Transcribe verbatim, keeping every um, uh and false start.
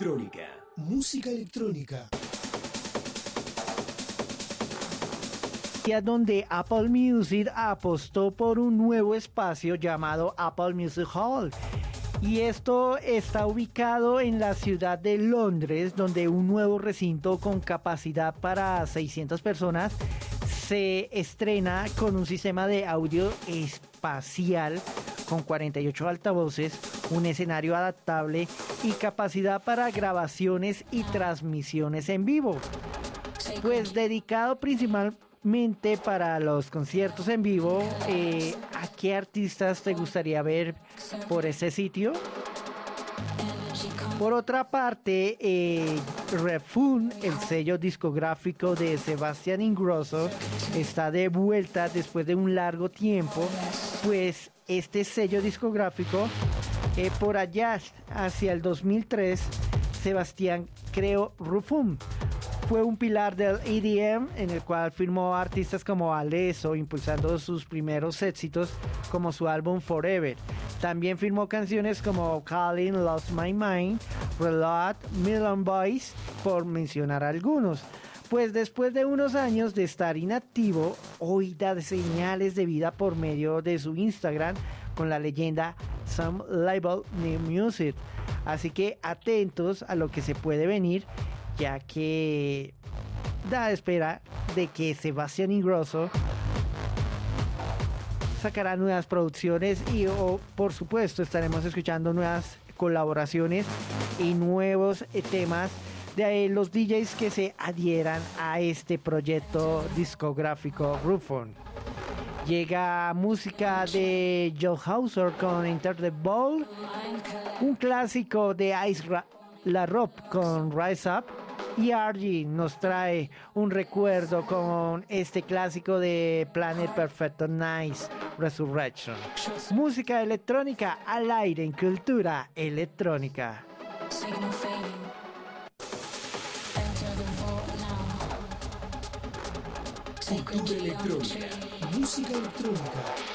electrónica. Música electrónica. Donde Apple Music apostó por un nuevo espacio llamado Apple Music Hall. Y esto está ubicado en la ciudad de Londres, donde un nuevo recinto con capacidad para seiscientas personas se estrena con un sistema de audio espacial con cuarenta y ocho altavoces, un escenario adaptable y capacidad para grabaciones y transmisiones en vivo. Pues dedicado principalmente para los conciertos en vivo, eh, ¿a qué artistas te gustaría ver por ese sitio? Por otra parte, eh, Refun, el sello discográfico de Sebastián Ingrosso, está de vuelta después de un largo tiempo, pues este sello discográfico, eh, por allá hacia el dos mil tres, Sebastián creó Refun. Fue un pilar del E D M en el cual firmó artistas como Alesso, impulsando sus primeros éxitos como su álbum Forever. También firmó canciones como Calling, Lost My Mind, Reload, Million Boys, por mencionar algunos. Pues después de unos años de estar inactivo, hoy da señales de vida por medio de su Instagram con la leyenda Some Label New Music. Así que atentos a lo que se puede venir, ya que da espera de que Sebastián Ingrosso sacará nuevas producciones y oh, por supuesto estaremos escuchando nuevas colaboraciones y nuevos eh, temas de eh, los D Js que se adhieran a este proyecto discográfico Refun. Llega música de Joe Hauser con Enter the Ball, un clásico de Ice Ra- La Rob con Rise Up, y R G nos trae un recuerdo con este clásico de Planet Perfecto Nice, Resurrection. Música electrónica al aire en Cultura Electrónica. Cultura Electrónica. Música electrónica.